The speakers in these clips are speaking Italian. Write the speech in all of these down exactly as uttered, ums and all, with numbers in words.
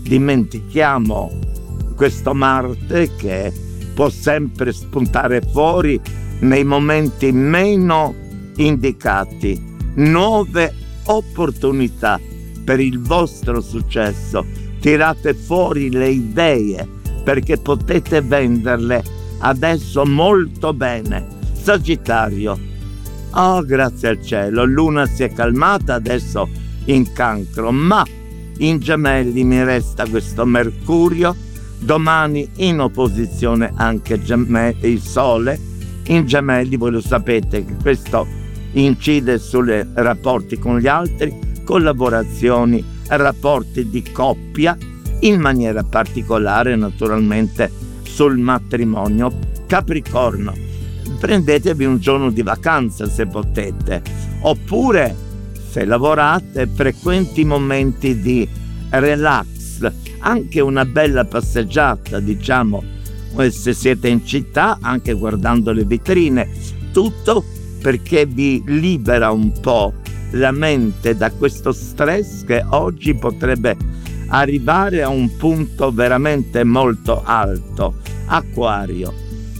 dimentichiamo questo Marte che può sempre spuntare fuori nei momenti meno indicati. Nuove opportunità per il vostro successo. Tirate fuori le idee perché potete venderle adesso molto bene. Sagittario. Oh, grazie al cielo, Luna si è calmata adesso in Cancro, ma in Gemelli mi resta questo Mercurio, domani in opposizione anche Gemelli, il Sole. In Gemelli voi lo sapete che questo incide sui rapporti con gli altri, collaborazioni, rapporti di coppia, in maniera particolare naturalmente sul matrimonio. Capricorno, prendetevi un giorno di vacanza se potete, oppure se lavorate frequenti momenti di relax, anche una bella passeggiata, diciamo, se siete in città, anche guardando le vetrine, tutto perché vi libera un po' la mente da questo stress che oggi potrebbe arrivare a un punto veramente molto alto. Acquario.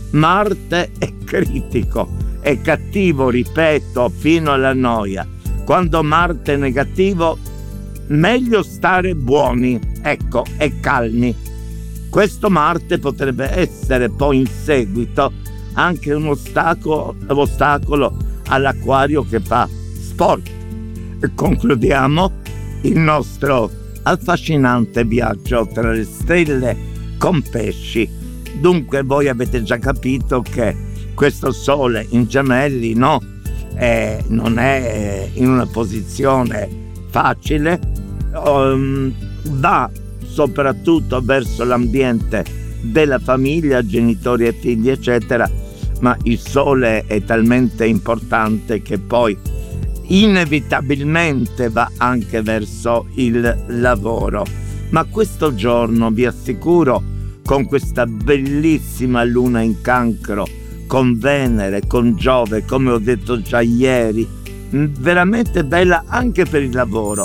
Marte è critico, è cattivo, ripeto, fino alla noia. Quando Marte è negativo, meglio stare buoni, ecco, e calmi. Questo Marte potrebbe essere poi in seguito anche un ostacolo, ostacolo all'Acquario che fa sport. E concludiamo il nostro affascinante viaggio tra le stelle con Pesci. Dunque voi avete già capito che questo Sole in Gemelli no, eh, non è in una posizione facile, um, va soprattutto verso l'ambiente della famiglia, genitori e figli eccetera, ma il Sole è talmente importante che poi inevitabilmente va anche verso il lavoro. Ma questo giorno vi assicuro, con questa bellissima luna in Cancro, con Venere, con Giove, come ho detto già ieri, veramente bella anche per il lavoro.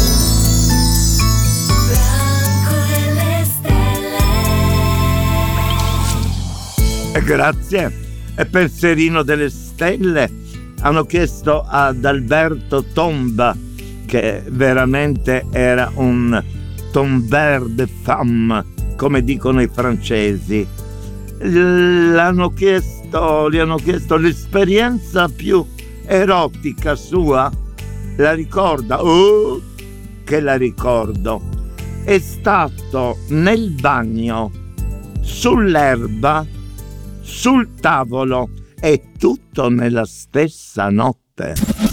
Grazie. E pensierino delle stelle hanno chiesto ad Alberto Tomba, che veramente era un tombeur de femme, come dicono i francesi. L'hanno chiesto, gli hanno chiesto l'esperienza più erotica sua. La ricorda? Oh, che la ricordo. È stato nel bagno, sull'erba, sul tavolo, e tutto nella stessa notte.